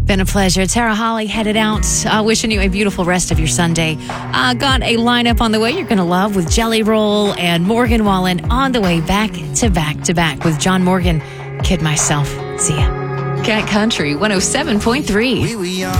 Been a pleasure. Tara Holly headed out. Wishing you a beautiful rest of your Sunday. Got a lineup on the way you're going to love with Jelly Roll and Morgan Wallen on the way back to back with John Morgan. Kid myself. See ya. Cat Country 107.3.